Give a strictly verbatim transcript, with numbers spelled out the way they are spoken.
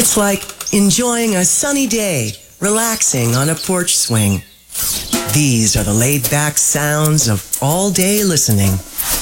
It's like enjoying a sunny day, relaxing on a porch swing. These are the laid-back sounds of all-day listening.